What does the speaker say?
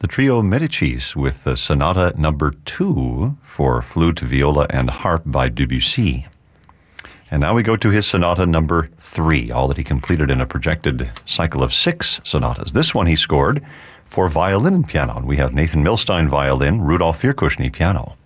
trio Medicis with the Sonata Number 2 for flute, viola, and harp by Debussy. And now we go to his Sonata Number 3, all that he completed in a projected cycle of 6 sonatas. This one he scored for violin and piano. And we have Nathan Milstein violin, Rudolf Virkushny piano.